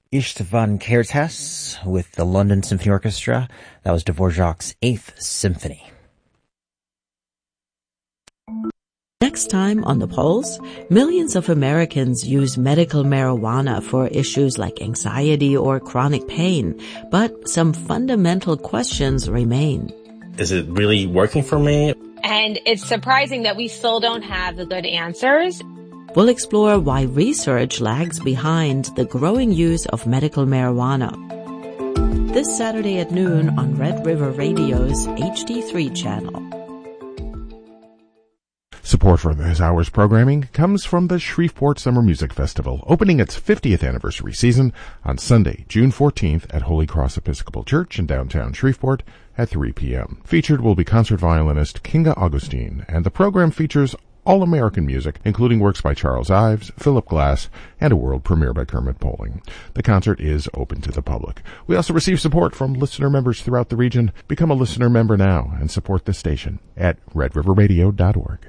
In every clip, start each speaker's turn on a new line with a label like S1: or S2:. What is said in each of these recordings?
S1: Istvan Kertész with the London Symphony Orchestra. That was Dvorak's Eighth Symphony.
S2: Next time on The Pulse, millions of Americans use medical marijuana for issues like anxiety or chronic pain, but some fundamental questions remain.
S3: Is it really working for me?
S4: And it's surprising that we still don't have the good answers.
S2: We'll explore why research lags behind the growing use of medical marijuana. This Saturday at noon on Red River Radio's HD3 channel.
S5: Support for this hour's programming comes from the Shreveport Summer Music Festival, opening its 50th anniversary season on Sunday, June 14th at Holy Cross Episcopal Church in downtown Shreveport at 3 p.m. Featured will be concert violinist Kinga Augustine, and the program features all-American music, including works by Charles Ives, Philip Glass, and a world premiere by Kermit Poling. The concert is open to the public. We also receive support from listener members throughout the region. Become a listener member now and support the station at redriverradio.org.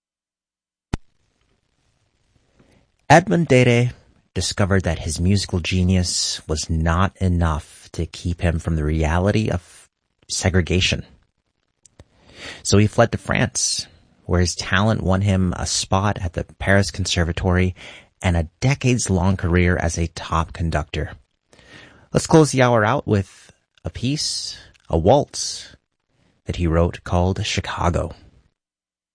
S1: Edmund Dede discovered that his musical genius was not enough to keep him from the reality of segregation. So he fled to France, where his talent won him a spot at the Paris Conservatory and a decades-long career as a top conductor. Let's close the hour out with a waltz that he wrote called Chicago.